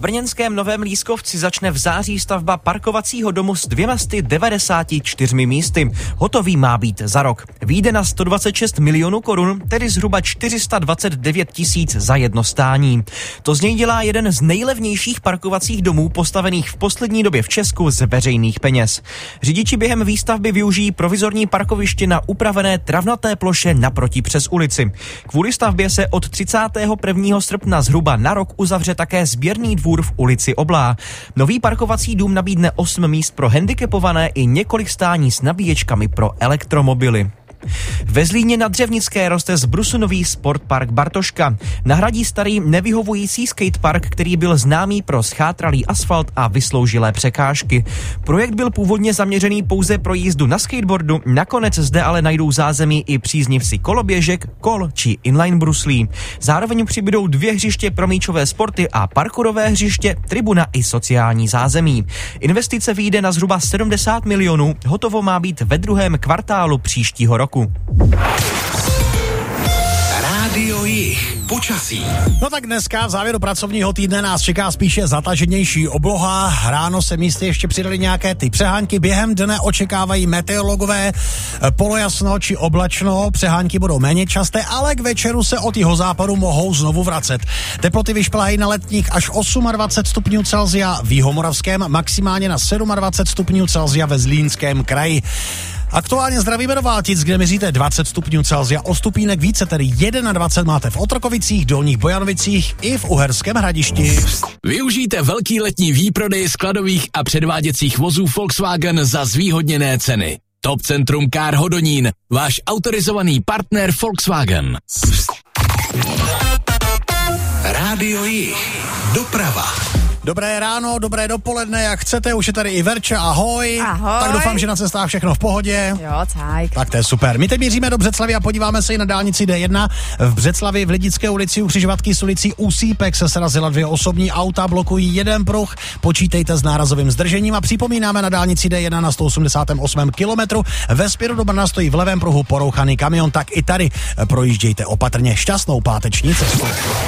brněnském Novém Lískovci začne v září stavba parkovacího domu s 294 místy. Hotový má být za rok. Vyjde na 126 milionů korun, tedy zhruba 429 tisíc za jedno stání. To z něj dělá jeden z nejlevnějších parkovacích domů postavených v poslední době v Česku z veřejných peněz. Řidiči během výstavby využijí provizorní parkoviště na upravené travnaté ploše naproti přes ulici. Kvůli stavbě se od 31. srpna zhruba na rok uzavře také sběrný dvůr v ulici Oblá. Nový parkovací dům nabídne 8 míst pro handicapované i několik stání s nabíječkami pro elektromobily. Ve Zlíně na Dřevnické roste z brusu nový sportpark Bartoška. Nahradí starý nevyhovující skatepark, který byl známý pro schátralý asfalt a vysloužilé překážky. Projekt byl původně zaměřený pouze pro jízdu na skateboardu, nakonec zde ale najdou zázemí i příznivci koloběžek, kol či inline bruslí. Zároveň přibydou 2 hřiště pro míčové sporty a parkourové hřiště, tribuna i sociální zázemí. Investice vyjde na zhruba 70 milionů, hotovo má být ve 2. kvartálu příštího roku. Rádio Jih. Počasí. No tak dneska v závěru pracovního týdne nás čeká spíše zataženější obloha. Ráno se místy ještě přidali nějaké ty přehánky. Během dne očekávají meteorologové polojasno či oblačno. Přehánky budou méně časté, ale k večeru se od jihozápadu mohou znovu vracet. Teploty vyšplhají na letních až 28 stupňů Celsia v Jihomoravském, maximálně na 27 stupňů Celsia ve Zlínském kraji. Aktuálně zdravíme do Váltic, kde měříte 20 stupňů Celsia, o stupínek více, tedy 21 máte v Otrokovicích, Dolních Bojanovicích i v Uherském Hradišti. Využijte velký letní výprodej skladových a předváděcích vozů Volkswagen za zvýhodněné ceny. Top Centrum Car Hodonín, váš autorizovaný partner Volkswagen. Rádio Jih. Doprava. Dobré ráno, dobré dopoledne, jak chcete, už je tady i Verča, ahoj. Ahoj. Tak doufám, že na cestách všechno v pohodě. Jo, tak to je super. My teď míříme do Břeclavi a podíváme se i na dálnici D1. V Břeclavi v Lidické ulici u křižovatky s ulicí Úsípek se srazila 2 osobní auta, blokují jeden pruh, počítejte s nárazovým zdržením a připomínáme na dálnici D1 na 188 kilometru. Ve směru do Brna stojí v levém pruhu porouchaný kamion, tak i tady projíždějte opatrně. Šťastnou páteční cestu.